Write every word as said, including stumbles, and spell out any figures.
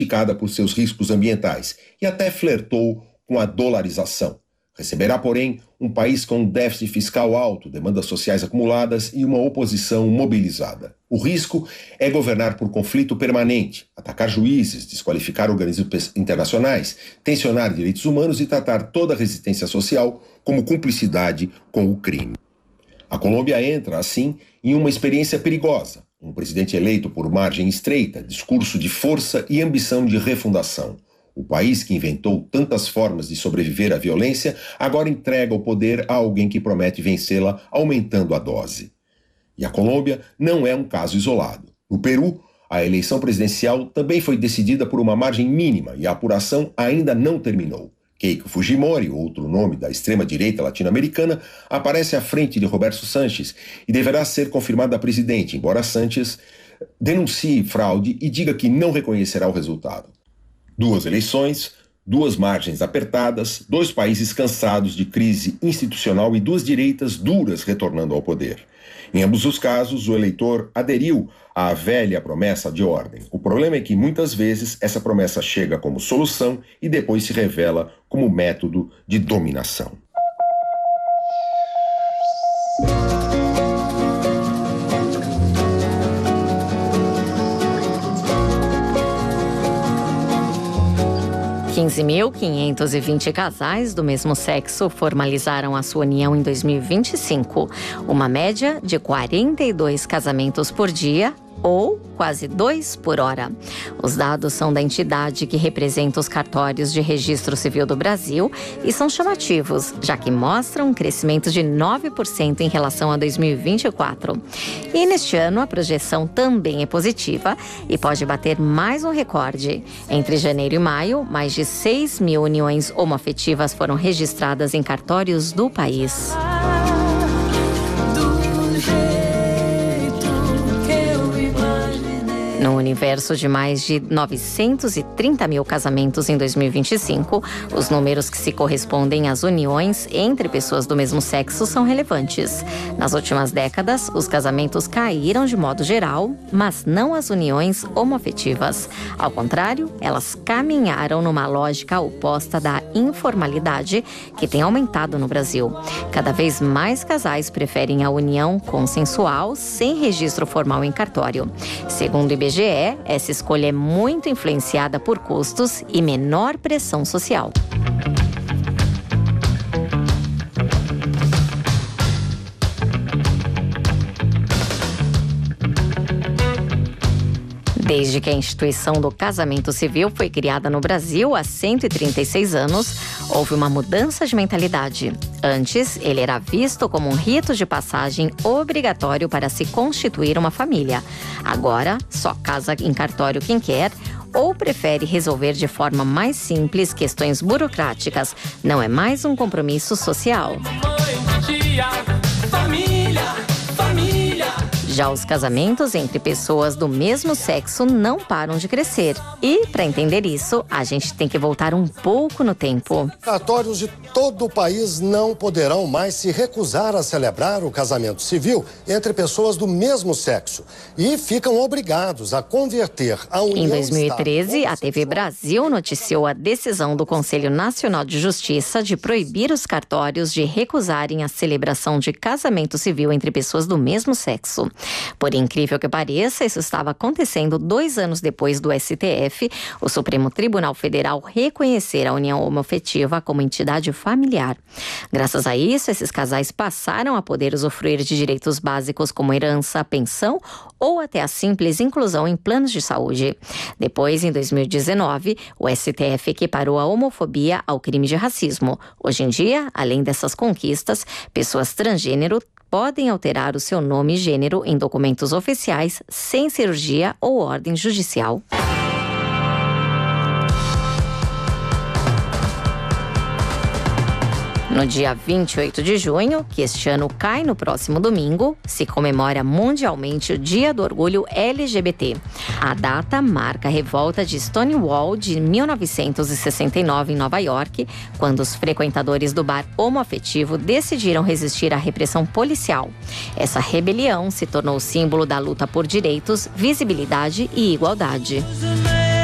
criticada por seus riscos ambientais e até flertou com a dolarização. Receberá, porém, um país com déficit fiscal alto, demandas sociais acumuladas e uma oposição mobilizada. O risco é governar por conflito permanente, atacar juízes, desqualificar organismos internacionais, tensionar direitos humanos e tratar toda a resistência social como cumplicidade com o crime. A Colômbia entra, assim, em uma experiência perigosa. Um presidente eleito por margem estreita, discurso de força e ambição de refundação. O país que inventou tantas formas de sobreviver à violência agora entrega o poder a alguém que promete vencê-la, aumentando a dose. E a Colômbia não é um caso isolado. No Peru, a eleição presidencial também foi decidida por uma margem mínima e a apuração ainda não terminou. Keiko Fujimori, outro nome da extrema-direita latino-americana, aparece à frente de Roberto Sanches e deverá ser confirmada presidente, embora Sanches denuncie fraude e diga que não reconhecerá o resultado. Duas eleições, duas margens apertadas, dois países cansados de crise institucional e duas direitas duras retornando ao poder. Em ambos os casos, o eleitor aderiu à velha promessa de ordem. O problema é que, muitas vezes, essa promessa chega como solução e depois se revela como método de dominação. quinze mil quinhentos e vinte casais do mesmo sexo formalizaram a sua união em dois mil e vinte e cinco, uma média de quarenta e dois casamentos por dia, ou quase dois por hora. Os dados são da entidade que representa os cartórios de registro civil do Brasil e são chamativos, já que mostram um crescimento de nove por cento em relação a dois mil e vinte e quatro. E neste ano a projeção também é positiva e pode bater mais um recorde. Entre janeiro e maio, mais de seis mil uniões homoafetivas foram registradas em cartórios do país. No universo de mais de novecentos e trinta mil casamentos em dois mil e vinte e cinco, os números que se correspondem às uniões entre pessoas do mesmo sexo são relevantes. Nas últimas décadas, os casamentos caíram de modo geral, mas não as uniões homoafetivas. Ao contrário, elas caminharam numa lógica oposta da informalidade, que tem aumentado no Brasil. Cada vez mais casais preferem a união consensual, sem registro formal em cartório. Segundo o I B G E, essa escolha é muito influenciada por custos e menor pressão social. Desde que a instituição do casamento civil foi criada no Brasil há cento e trinta e seis anos, houve uma mudança de mentalidade. Antes, ele era visto como um rito de passagem obrigatório para se constituir uma família. Agora, só casa em cartório quem quer ou prefere resolver de forma mais simples questões burocráticas. Não é mais um compromisso social. Família, família. Já os casamentos entre pessoas do mesmo sexo não param de crescer. E, para entender isso, a gente tem que voltar um pouco no tempo. Cartórios de todo o país não poderão mais se recusar a celebrar o casamento civil entre pessoas do mesmo sexo e ficam obrigados a converter a união. Em dois mil e treze, a T V Brasil noticiou a decisão do Conselho Nacional de Justiça de proibir os cartórios de recusarem a celebração de casamento civil entre pessoas do mesmo sexo. Por incrível que pareça, isso estava acontecendo dois anos depois do S T F, o Supremo Tribunal Federal, reconhecer a união homoafetiva como entidade familiar. Graças a isso, esses casais passaram a poder usufruir de direitos básicos como herança, pensão ou até a simples inclusão em planos de saúde. Depois, em dois mil e dezenove, o S T F equiparou a homofobia ao crime de racismo. Hoje em dia, além dessas conquistas, pessoas transgênero podem alterar o seu nome e gênero em documentos oficiais sem cirurgia ou ordem judicial. No dia vinte e oito de junho, que este ano cai no próximo domingo, se comemora mundialmente o Dia do Orgulho L G B T. A data marca a revolta de Stonewall de mil novecentos e sessenta e nove em Nova York, quando os frequentadores do bar homoafetivo decidiram resistir à repressão policial. Essa rebelião se tornou símbolo da luta por direitos, visibilidade e igualdade.